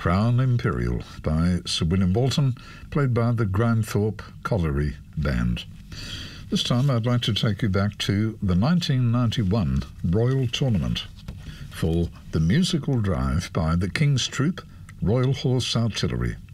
Crown Imperial by Sir William Bolton, played by the Grimethorpe Colliery Band. This time I'd like to take you back to the 1991 Royal Tournament for the musical drive by the King's Troop, Royal Horse Artillery.